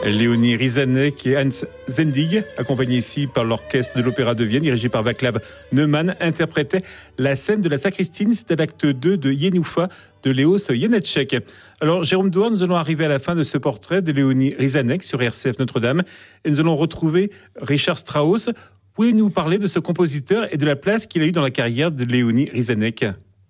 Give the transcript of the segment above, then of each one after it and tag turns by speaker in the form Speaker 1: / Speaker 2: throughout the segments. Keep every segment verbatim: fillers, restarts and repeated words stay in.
Speaker 1: Léonie Rizanek et Hans Zendig, accompagnés ici par l'orchestre de l'Opéra de Vienne, dirigé par Václav Neumann, interprétaient la scène de la Sacristine, c'était l'acte deux de Jenůfa de Léos Janáček. Alors, Jérôme Douard, nous allons arriver à la fin de ce portrait de Léonie Rizanek sur R C F Notre-Dame et nous allons retrouver Richard Strauss. Pouvez-vous nous parler de ce compositeur et de la place qu'il a eue dans la carrière de Léonie Rizanek ?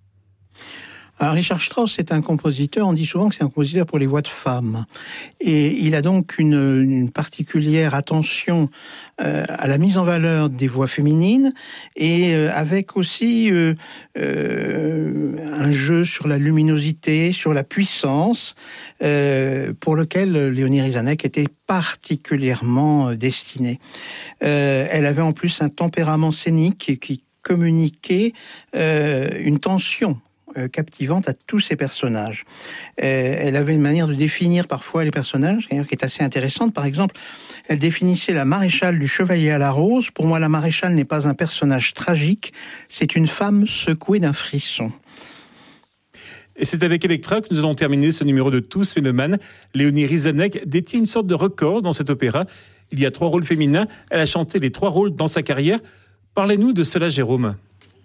Speaker 2: Alors, Richard Strauss est un compositeur, on dit souvent que c'est un compositeur pour les voix de femmes. Et il a donc une, une particulière attention euh, à la mise en valeur des voix féminines et euh, avec aussi euh, euh, un jeu sur la luminosité, sur la puissance, euh, pour lequel Léonie Rizanek était particulièrement destinée. Euh, elle avait en plus un tempérament scénique qui communiquait euh, une tension captivante à tous ces personnages. Euh, elle avait une manière de définir parfois les personnages qui est assez intéressante. Par exemple, elle définissait la maréchale du Chevalier à la Rose. Pour moi, la maréchale n'est pas un personnage tragique, c'est une femme secouée d'un frisson.
Speaker 1: Et c'est avec Elektra que nous allons terminer ce numéro de Tous Phénomènes. Léonie Rizanek détient une sorte de record dans cet opéra. Il y a trois rôles féminins. Elle a chanté les trois rôles dans sa carrière. Parlez-nous de cela, Jérôme.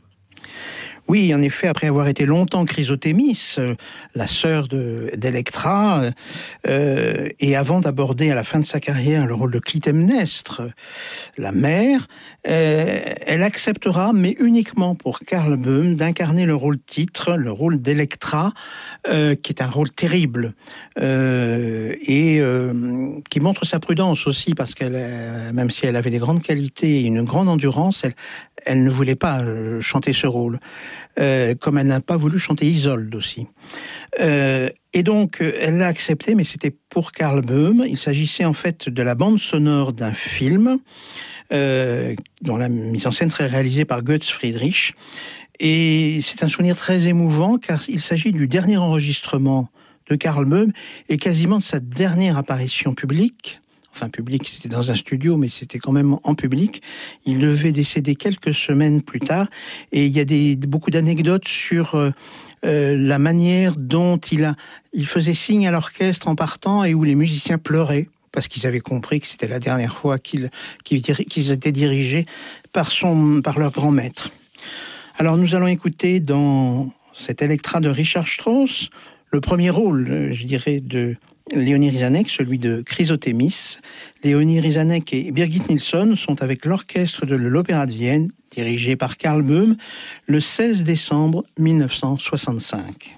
Speaker 2: Oui, en effet, après avoir été longtemps Chrysothémis, euh, la sœur de, d'Electra, euh, et avant d'aborder à la fin de sa carrière le rôle de Clytemnestre, la mère, euh, elle acceptera, mais uniquement pour Karl Böhm, d'incarner le rôle titre, le rôle d'Electra, euh, qui est un rôle terrible, euh, et euh, qui montre sa prudence aussi, parce qu'elle, euh, même si elle avait des grandes qualités et une grande endurance, elle, elle ne voulait pas euh, chanter ce rôle. Euh, comme elle n'a pas voulu chanter Isolde aussi. Euh, et donc, elle l'a accepté, mais c'était pour Karl Böhm. Il s'agissait en fait de la bande sonore d'un film, euh, dont la mise en scène serait réalisée par Götz Friedrich. Et c'est un souvenir très émouvant, car il s'agit du dernier enregistrement de Karl Böhm, et quasiment de sa dernière apparition publique. Enfin, public, c'était dans un studio, mais c'était quand même en public. Il devait décéder quelques semaines plus tard. Et il y a des, beaucoup d'anecdotes sur euh, euh, la manière dont il, a, il faisait signe à l'orchestre en partant et où les musiciens pleuraient, parce qu'ils avaient compris que c'était la dernière fois qu'ils, qu'ils, qu'ils étaient dirigés par, son, par leur grand maître. Alors, nous allons écouter dans cet Elektra de Richard Strauss le premier rôle, je dirais, de Léonie Rizanek, celui de Chrysothémis. Léonie Rizanek et Birgit Nilsson sont avec l'orchestre de l'Opéra de Vienne, dirigé par Karl Böhm, le seize décembre mille neuf cent soixante-cinq.